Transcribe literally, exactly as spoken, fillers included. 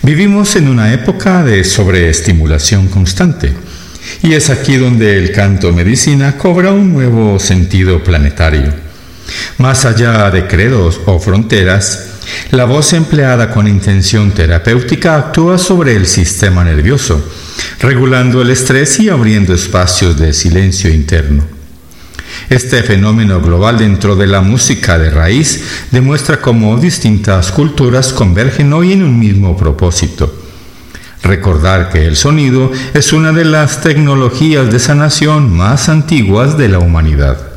Vivimos en una época de sobreestimulación constante, y es aquí donde el canto medicina cobra un nuevo sentido planetario. Más allá de credos o fronteras, la voz empleada con intención terapéutica actúa sobre el sistema nervioso, regulando el estrés y abriendo espacios de silencio interno. Este fenómeno global dentro de la música de raíz demuestra cómo distintas culturas convergen hoy en un mismo propósito: recordar que el sonido es una de las tecnologías de sanación más antiguas de la humanidad.